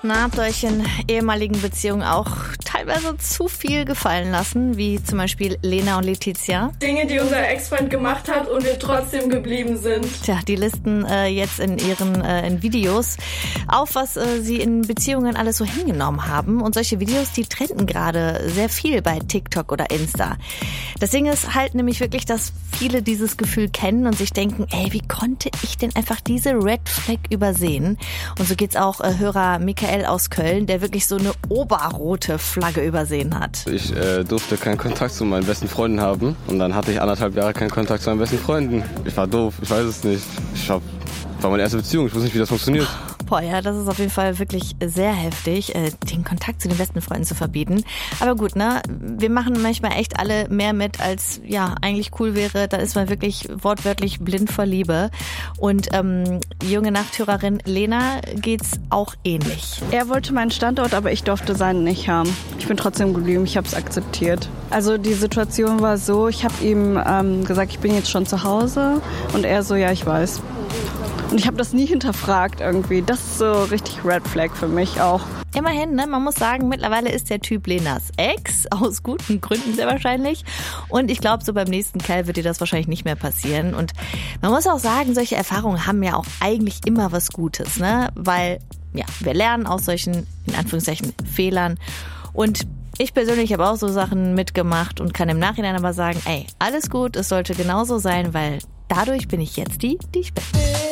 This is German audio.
Na, habt ihr euch in ehemaligen Beziehungen auch teilweise zu viel gefallen lassen, wie zum Beispiel Lena und Letizia? Dinge, die unser Ex-Freund gemacht hat und wir trotzdem geblieben sind. Tja, die listen jetzt in ihren in Videos auf, was sie in Beziehungen alles so hingenommen haben. Und solche Videos, die trenden gerade sehr viel bei TikTok oder Insta. Das Ding ist halt nämlich wirklich, dass viele dieses Gefühl kennen und sich denken, ey, wie konnte ich denn einfach diese Red Flag übersehen? Und so geht's auch Hörer Michael aus Köln, der wirklich so eine oberrote Flagge übersehen hat. Ich durfte keinen Kontakt zu meinen besten Freunden haben und dann hatte ich 1,5 Jahre keinen Kontakt zu meinen besten Freunden. Ich war doof, ich weiß es nicht. War meine erste Beziehung, ich wusste nicht, wie das funktioniert. Boah, ja, das ist auf jeden Fall wirklich sehr heftig, den Kontakt zu den besten Freunden zu verbieten. Aber gut, ne, wir machen manchmal echt alle mehr mit, als ja eigentlich cool wäre. Da ist man wirklich wortwörtlich blind vor Liebe. Und junge Nachthörerin Lena geht's auch ähnlich. Er wollte meinen Standort, aber ich durfte seinen nicht haben. Ich bin trotzdem geblieben, ich habe es akzeptiert. Also die Situation war so, ich habe ihm gesagt, ich bin jetzt schon zu Hause und er so, ja, ich weiß. Und ich habe das nie hinterfragt irgendwie. Das ist so richtig Red Flag für mich auch. Immerhin, ne, man muss sagen, mittlerweile ist der Typ Lenas Ex, aus guten Gründen sehr wahrscheinlich. Und ich glaube, so beim nächsten Kerl wird dir das wahrscheinlich nicht mehr passieren. Und man muss auch sagen, solche Erfahrungen haben ja auch eigentlich immer was Gutes, ne? Weil, ja, wir lernen aus solchen, in Anführungszeichen, Fehlern. Und ich persönlich habe auch so Sachen mitgemacht und kann im Nachhinein aber sagen, ey, alles gut, es sollte genauso sein, weil dadurch bin ich jetzt die ich bin.